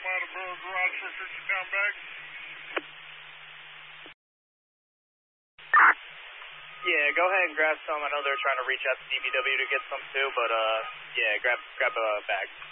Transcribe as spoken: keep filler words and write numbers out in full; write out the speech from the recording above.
Might garage for fifty pound bag. Yeah, go ahead and grab some. I know they're trying to reach out to D B W to get some too, but uh, yeah, grab grab a bag.